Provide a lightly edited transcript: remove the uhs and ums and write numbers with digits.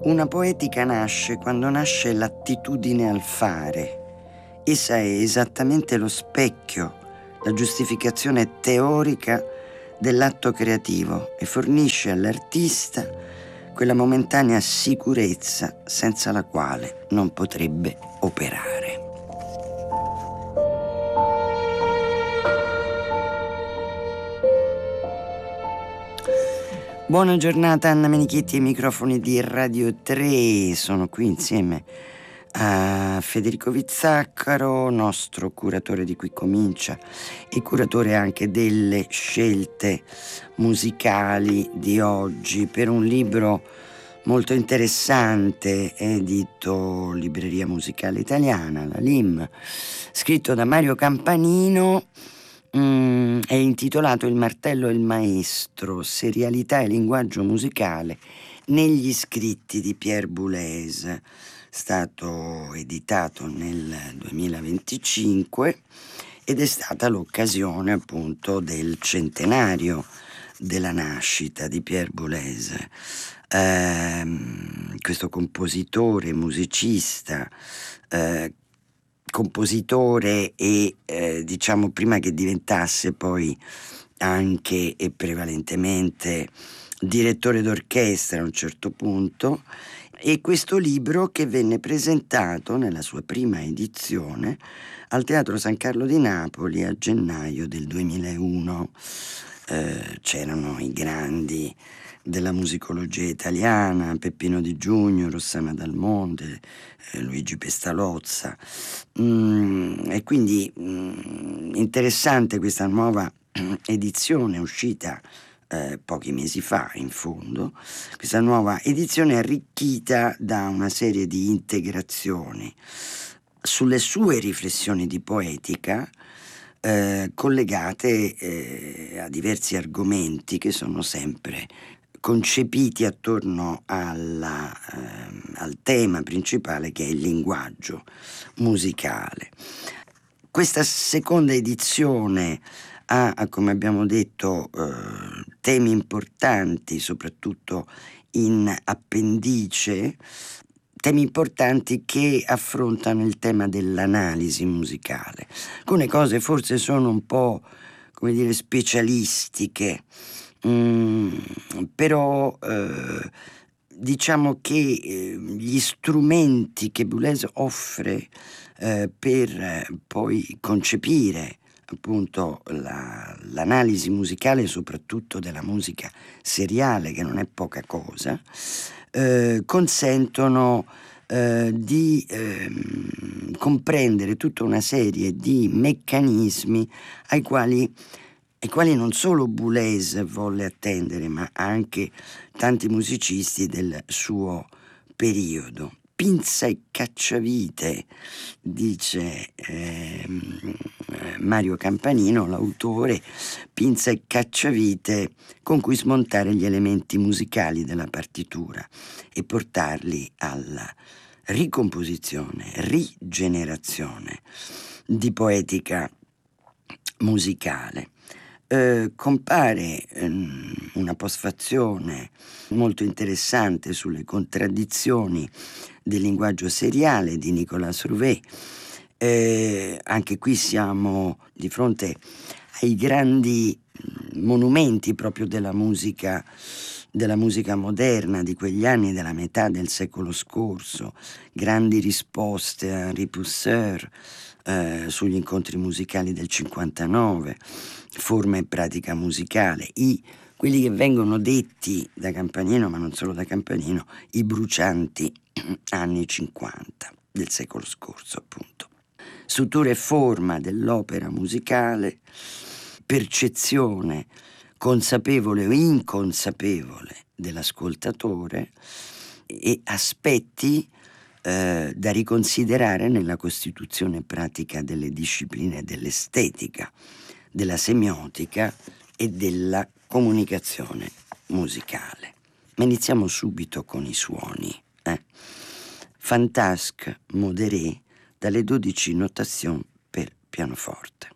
Una poetica nasce quando nasce l'attitudine al fare. Essa è esattamente lo specchio, la giustificazione teorica dell'atto creativo e fornisce all'artista quella momentanea sicurezza senza la quale non potrebbe operare. Buona giornata, Anna Menichetti ai microfoni di Radio 3. Sono qui insieme a Federico Vizzaccaro, nostro curatore di Qui Comincia e curatore anche delle scelte musicali di oggi, per un libro molto interessante edito Libreria Musicale Italiana, la LIM, scritto da Mario Campanino. È intitolato Il martello e il maestro, serialità e linguaggio musicale negli scritti di Pierre Boulez, stato editato nel 2025 ed è stata l'occasione appunto del centenario della nascita di Pierre Boulez. Questo compositore, musicista, compositore e diciamo prima che diventasse poi anche e prevalentemente direttore d'orchestra a un certo punto, e questo libro che venne presentato nella sua prima edizione al Teatro San Carlo di Napoli a gennaio del 2001. C'erano i grandi della musicologia italiana, Peppino Di Giugno, Rossana Dal Monte, Luigi Pestalozza, e quindi interessante questa nuova edizione uscita pochi mesi fa, in fondo, questa nuova edizione arricchita da una serie di integrazioni sulle sue riflessioni di poetica, collegate a diversi argomenti che sono sempre concepiti attorno al tema principale, che è il linguaggio musicale. Questa seconda edizione ha, come abbiamo detto, temi importanti, soprattutto in appendice, temi importanti che affrontano il tema dell'analisi musicale. Alcune cose forse sono un po', come dire, specialistiche, però diciamo che gli strumenti che Boulez offre per poi concepire appunto l'analisi musicale, soprattutto della musica seriale, che non è poca cosa, consentono di comprendere tutta una serie di meccanismi ai quali non solo Boulez volle attendere, ma anche tanti musicisti del suo periodo. Pinza e cacciavite, dice Mario Campanino, l'autore, pinza e cacciavite con cui smontare gli elementi musicali della partitura e portarli alla ricomposizione, rigenerazione di poetica musicale. Compare una postfazione molto interessante sulle contraddizioni del linguaggio seriale di Nicolas Rouvet. Anche qui siamo di fronte ai grandi monumenti proprio della musica moderna di quegli anni, della metà del secolo scorso, grandi risposte a Henri Pousseur sugli incontri musicali del 59, forma e pratica musicale, quelli che vengono detti da Campanino, ma non solo da Campanino, i brucianti anni 50 del secolo scorso, appunto. Struttura e forma dell'opera musicale, percezione consapevole o inconsapevole dell'ascoltatore e aspetti da riconsiderare nella costituzione pratica delle discipline dell'estetica, della semiotica e della comunicazione musicale. Ma iniziamo subito con i suoni. Fantasque modéré dalle 12 notazioni per pianoforte.